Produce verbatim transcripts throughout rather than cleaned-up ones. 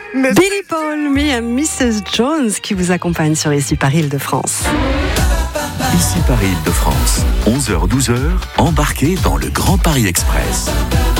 Billy Paul, mais à missus Jones qui vous accompagne sur Ici Paris Île-de-France. Ici Paris Île-de-France, onze heures douze heures, embarquez dans le Grand Paris Express.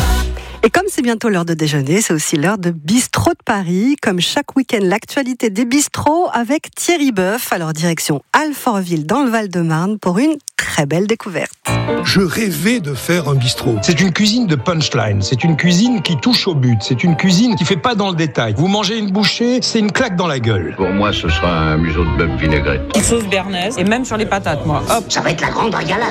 Et comme c'est bientôt l'heure de déjeuner, c'est aussi l'heure de Bistrot de Paris. Comme chaque week-end, l'actualité des bistrots avec Thierry Boeuf. Alors direction Alfortville dans le Val-de-Marne pour une très belle découverte. Je rêvais de faire un bistrot. C'est une cuisine de punchline, c'est une cuisine qui touche au but, c'est une cuisine qui fait pas dans le détail. Vous mangez une bouchée, c'est une claque dans la gueule. Pour moi, ce sera un museau de bœuf vinaigrette. Une sauce béarnaise et même sur les patates, moi. Hop, ça va être la grande régalade.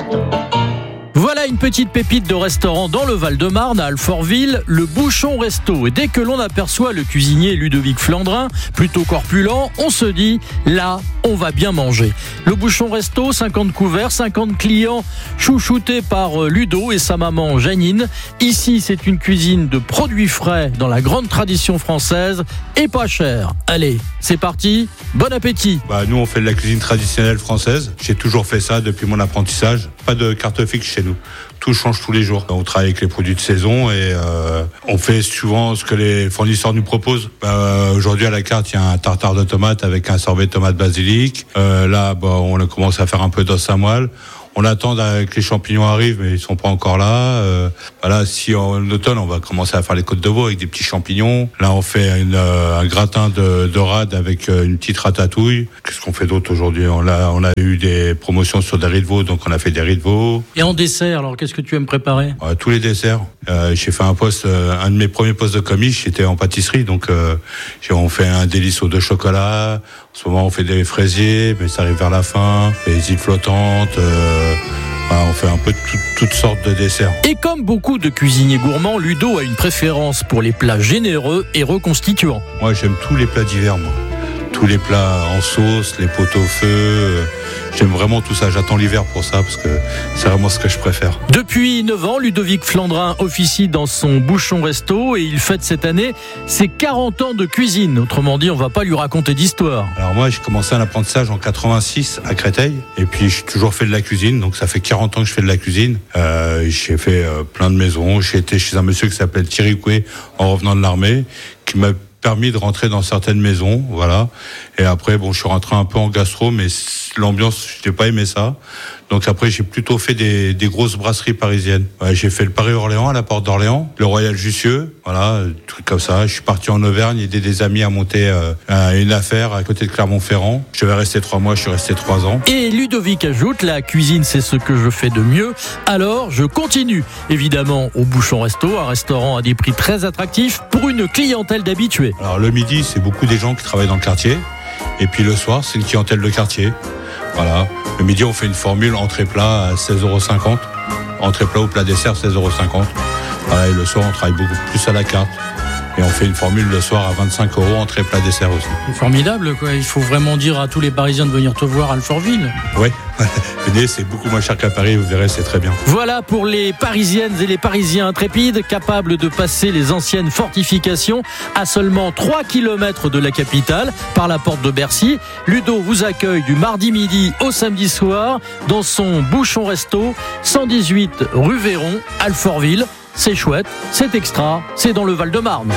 Voilà une petite pépite de restaurant dans le Val-de-Marne, à Alfortville, le Bouchon Resto. Et dès que l'on aperçoit le cuisinier Ludovic Flandrin, plutôt corpulent, on se dit, là, on va bien manger. Le Bouchon Resto, cinquante couverts, cinquante clients chouchoutés par Ludo et sa maman Janine. Ici, c'est une cuisine de produits frais dans la grande tradition française et pas cher. Allez, c'est parti, bon appétit. Bah, nous, on fait de la cuisine traditionnelle française. J'ai toujours fait ça depuis mon apprentissage. Pas de carte fixe chez nous. Tout change tous les jours. On travaille avec les produits de saison et euh, on fait souvent ce que les fournisseurs nous proposent. Bah, aujourd'hui, à la carte, il y a un tartare de tomates avec un sorbet de tomate basilic. Euh, là, bah, on a commencé à faire un peu d'os à moelle. On attend que les champignons arrivent, mais ils sont pas encore là. Euh, voilà, si en automne, on va commencer à faire les côtes de veau avec des petits champignons. Là, on fait une, euh, un gratin de, de rade avec euh, une petite ratatouille. Qu'est-ce qu'on fait d'autre aujourd'hui ? On a, on a eu des promotions sur des riz de veau, donc on a fait des riz de veau. Et en dessert, alors qu'est-ce que tu aimes préparer ? euh, Tous les desserts. Euh, j'ai fait un poste, euh, un de mes premiers postes de commis, j'étais en pâtisserie, donc euh, on fait un délice au de chocolat. En ce moment, on fait des fraisiers, mais ça arrive vers la fin. Des îles flottantes. Euh, voilà, on fait un peu tout, toutes sortes de desserts. Et comme beaucoup de cuisiniers gourmands, Ludo a une préférence pour les plats généreux et reconstituants. Moi, j'aime tous les plats d'hiver, moi. Tous les plats en sauce, les pot au feu. Euh, j'aime vraiment tout ça. J'attends l'hiver pour ça parce que c'est vraiment ce que je préfère. Depuis neuf ans, Ludovic Flandrin officie dans son Bouchon Resto et il fête cette année ses quarante ans de cuisine. Autrement dit, on va pas lui raconter d'histoire. Alors moi, j'ai commencé un apprentissage en quatre-vingt-six à Créteil et puis j'ai toujours fait de la cuisine. Donc ça fait quarante ans que je fais de la cuisine. Euh, j'ai fait euh, plein de maisons. J'ai été chez un monsieur qui s'appelle Thierry Coué en revenant de l'armée, qui m'a permis de rentrer dans certaines maisons, voilà. Et après, bon, je suis rentré un peu en gastro, mais l'ambiance, je n'ai pas aimé ça. Donc après, j'ai plutôt fait des, des grosses brasseries parisiennes. Ouais, j'ai fait le Paris-Orléans à la Porte d'Orléans, le Royal Jussieu, voilà, truc comme ça. Je suis parti en Auvergne, aider des amis à monter euh, une affaire à côté de Clermont-Ferrand. Je vais rester trois mois, je suis resté trois ans. Et Ludovic ajoute, la cuisine, c'est ce que je fais de mieux. Alors, je continue. Évidemment, au Bouchon Resto, un restaurant à des prix très attractifs pour une clientèle d'habitués. Alors le midi, c'est beaucoup des gens qui travaillent dans le quartier. Et puis le soir, c'est une clientèle de quartier. Voilà. Le midi, on fait une formule entrée-plat à seize euros cinquante. Entrée-plat ou plat dessert, seize euros cinquante. Voilà, et le soir, on travaille beaucoup plus à la carte. Et on fait une formule le soir à vingt-cinq euros, entrée, plat, dessert aussi. C'est formidable, quoi. Il faut vraiment dire à tous les Parisiens de venir te voir à Alfortville. Oui, venez, c'est beaucoup moins cher qu'à Paris, vous verrez, c'est très bien. Voilà pour les Parisiennes et les Parisiens intrépides, capables de passer les anciennes fortifications à seulement trois kilomètres de la capitale, par la porte de Bercy. Ludo vous accueille du mardi midi au samedi soir dans son Bouchon Resto, cent dix-huit rue Véron, Alfortville. C'est chouette, c'est extra, c'est dans le Val-de-Marne.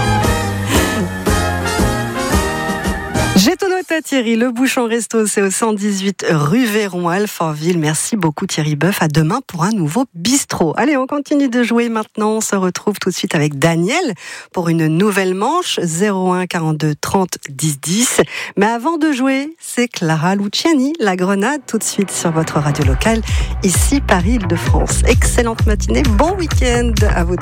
J'ai ton note à Thierry, le Bouchon Resto, c'est au cent dix-huit rue Véron, Alfortville. Merci beaucoup Thierry Boeuf, à demain pour un nouveau bistrot. Allez, on continue de jouer maintenant, on se retrouve tout de suite avec Daniel pour une nouvelle manche, zéro un quarante-deux trente dix dix. Mais avant de jouer, c'est Clara Luciani, La Grenade, tout de suite sur votre radio locale, ici Paris Île-de-France. Excellente matinée, bon week-end à vous tous.